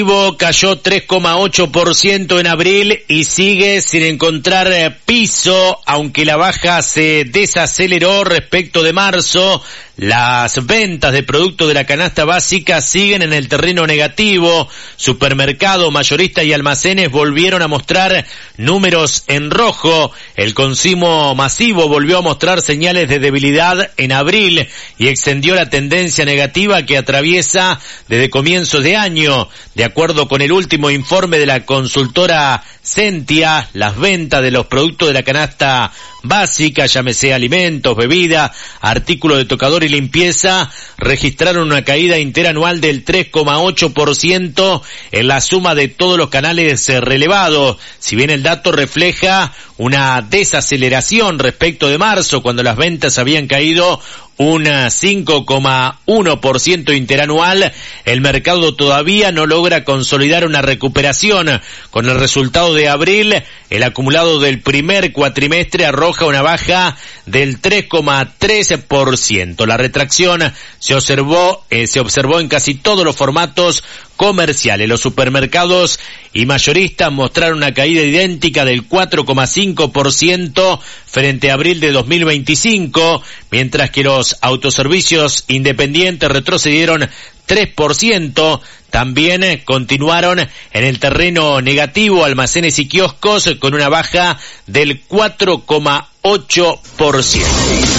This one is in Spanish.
Cayó 3,8% en abril y sigue sin encontrar piso, aunque la baja se desaceleró respecto de marzo. Las ventas de productos de la canasta básica siguen en el terreno negativo. Supermercados, mayoristas y almacenes volvieron a mostrar números en rojo. El consumo masivo volvió a mostrar señales de debilidad en abril y extendió la tendencia negativa que atraviesa desde comienzos de año. De acuerdo con el último informe de la consultora Sentia, las ventas de los productos de la canasta básica, llámese alimentos, bebidas, artículos de tocador y limpieza, registraron una caída interanual del 3,8% en la suma de todos los canales relevados. Si bien el dato refleja una desaceleración respecto de marzo, cuando las ventas habían caído un 5,1% interanual, el mercado todavía no logra consolidar una recuperación. Con el resultado de abril, el acumulado del primer cuatrimestre arroja una baja del 3,3%. La retracción se observó en casi todos los formatos comerciales. Los supermercados y mayoristas mostraron una caída idéntica del 4,5% frente a abril de 2025, mientras que los autoservicios independientes retrocedieron 3%. También continuaron en el terreno negativo almacenes y kioscos con una baja del 4,8%.